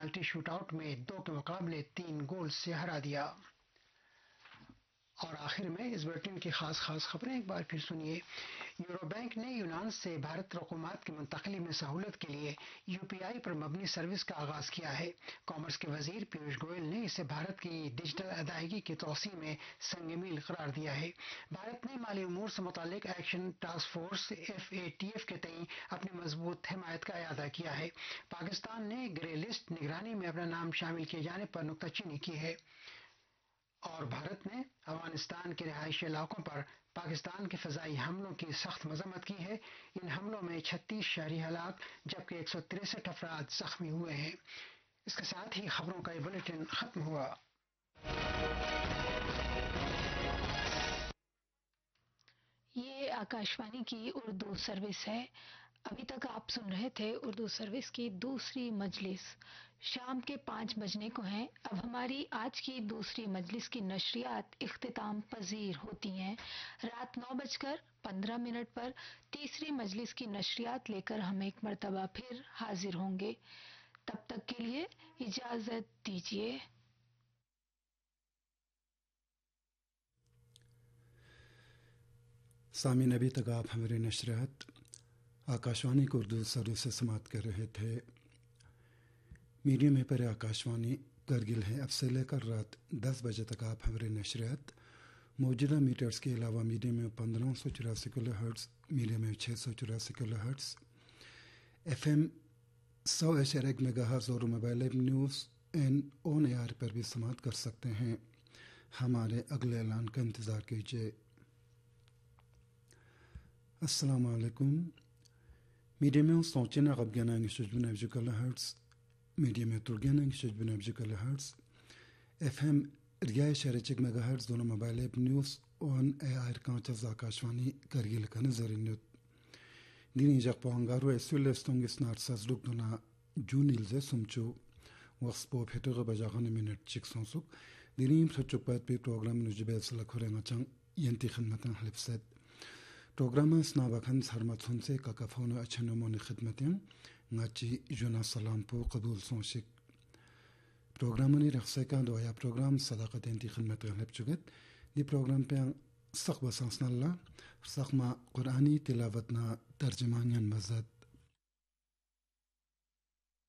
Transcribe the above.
Penalty shoot out में 2 के मुकाबले 3 गोल से हरा दिया। और आखिर में इस बुलेटिन की खास खबरें एक बार फिर सुनिए। यूरो बैंक ने यूनान से भारत रकूमात की मुंतकली में सहूलत के लिए यूपीआई पर मबनी सर्विस का आगाज किया है। कॉमर्स के वजीर पीयूष गोयल ने इसे भारत की डिजिटल अदायगी की तोसी में संग मील करार दिया है। भारत ने माली उमूर से मुतालिक एक्शन टास्क फोर्स FATF के तई अपनी मजबूत हिमायत का अदा किया है। पाकिस्तान ने ग्रे लिस्ट निगरानी में अपना नाम शामिल किए जाने पर नुक्ताचीनी की है। और भारत ने अफगानिस्तान के रिहायशी इलाकों पर पाकिस्तान के फजाई हमलों की सख्त मजम्मत की है। इन हमलों में 36 शहरी हलाक जबकि 163 अफराद जख्मी हुए हैं। इसके साथ ही खबरों का ये बुलेटिन खत्म हुआ। ये आकाशवाणी की उर्दू सर्विस है। अभी तक आप सुन रहे थे उर्दू सर्विस की दूसरी मजलिस। शाम के 5 बजने को हैं। अब हमारी आज की दूसरी मजलिस की नशरियात इख्तिताम पजीर होती हैं। रात 9:15 पर तीसरी मजलिस की नशरियात लेकर हम एक मर्तबा फिर हाजिर होंगे। तब तक के लिए इजाजत दीजिए। सामीन, अभी तक आप हमारी नशरियात आकाशवाणी को उर्दू सर्विस से समाप्त कर रहे थे। मीडियम है पर आकाशवाणी करगिल है। अब से लेकर रात 10 बजे तक आप हमारे नशरियात मौजूदा मीटर्स के अलावा मीडियम में 1584 किलो हर्ट्स, मीडियम में 684 किलो हर्ट्स, FM 100.1 मेगाहर्ट्ज और mobile app news and on air पर भी समाप्त कर सकते हैं। हमारे अगले ऐलान का इंतज़ार कीजिए। अस्सलाम वालेकुम। Medium sonuçlarına kabgana şücbün evcikal hertz, medium turgana şücbün evcikal hertz, FM रियाय शहरचिक megahertz दोनों mobile app news on air कांचज Akashvani Kargil का नजरिनुत दीनी जग पोंगारो एसुलेस्तोंग स्नार सजलुक दोना जूनिल जे सुमचो वक्सपो फेटोग बजागन मिनट चिक सोंसुक दीनी सचुपत पे प्रोग्राम नुजबे सलखोरेंगा चंग यंती खिदमतन हलिफसेट प्रोग्राम स्नाबखन सरमतन से काकाफोन अच्छनमोन खिदमतें ngaci juna salam po qabul sonshik programani rakhseka doya program sadaqat enti khidmat ghlab chugat di program pe saqba sansnalla saqma qur'ani tilavatna tarjumanyan mazad